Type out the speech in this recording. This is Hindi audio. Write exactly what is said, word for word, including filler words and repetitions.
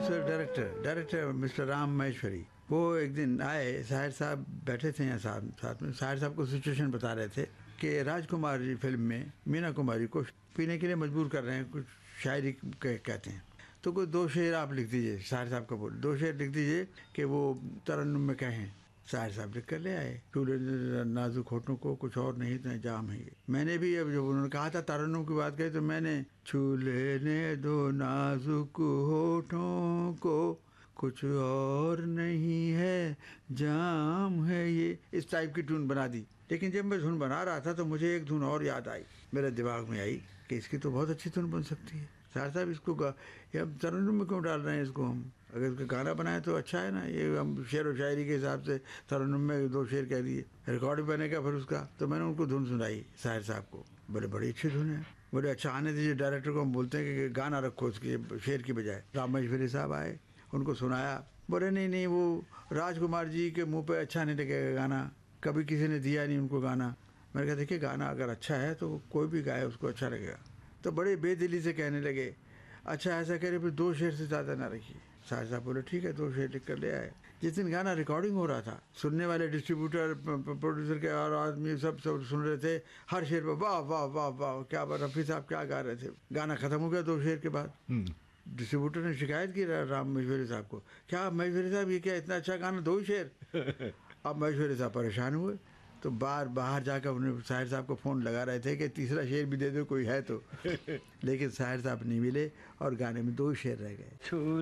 Director director mister Ram Maheshwari, वो एक दिन आए, साहिर साहब बैठे थे यहाँ साथ साथ में। साहिर साहब को सिचुएशन बता रहे थे कि राजकुमार जी फिल्म में मीना कुमारी को पीने के लिए मजबूर कर रहे हैं, कुछ शायरी कहते हैं, तो कोई दो शेर आप लिख दीजिए। साहिर साहब का बोल, दो शेर लिख दीजिए कि वो तरन्नुम में कहें। साहिर साहब लिख कर ले आए, चूल्हे नाजुक होठों को कुछ और नहीं तो जाम है ये। मैंने भी अब जब उन्होंने कहा था तरन्नुम की बात कही तो मैंने चूल्हे ने दो नाजुक होठों को कुछ और नहीं है जाम है ये, इस टाइप की धुन बना दी। लेकिन जब मैं धुन बना रहा था तो मुझे एक धुन और याद आई, मेरे दिमाग में आई कि इसकी तो बहुत अच्छी धुन बन सकती है। साहिर साहब इसको हम तरन्नुम में क्यों डाल रहे हैं इसको, हम अगर इसका गाना बनाए तो अच्छा है ना। ये हम शेर व शायरी के हिसाब से तरन्नुम में दो शेर कह दिए, रिकॉर्ड बनेगा फिर उसका। तो मैंने उनको धुन सुनाई साहिर साहब को, बोले बड़ी अच्छी धुन है, बोले अच्छा आने दीजिए डायरेक्टर को, हम बोलते हैं कि गाना रखो उसके शेर की बजाय। राम महेश्वरी साहब आए, उनको सुनाया, बोले नहीं नहीं वो राजकुमार जी के मुँह पर अच्छा नहीं लगेगा गाना, कभी किसी ने दिया नहीं उनको गाना। मैंने कहा देखिए गाना अगर अच्छा है तो कोई भी गाए उसको अच्छा लगेगा। तो बड़े बेदिली से कहने लगे अच्छा ऐसा करे फिर दो शेर से ज़्यादा ना रखिए। साहिर साहब बोले ठीक है, दो शेर लिख कर ले आए। जिस दिन गाना रिकॉर्डिंग हो रहा था, सुनने वाले डिस्ट्रीब्यूटर प्रोड्यूसर के और आदमी सब सब सुन रहे थे, हर शेर पर वाह वाह वाह वाह, क्या रफ़ी साहब क्या गा रहे थे। गाना ख़त्म हो गया दो शेर के बाद, डिस्ट्रीब्यूटर ने शिकायत की राम महेश्वरी साहब को, क्या महेश्वरी साहब ये क्या इतना अच्छा गाना दो ही शेर। अब महेश्वरी साहब परेशान हुए, तो बार बाहर जाकर उन्हें साहिर साहब को फ़ोन लगा रहे थे कि तीसरा शेर भी दे दो कोई है तो। लेकिन साहिर साहब नहीं मिले और गाने में दो ही शेर रह गए।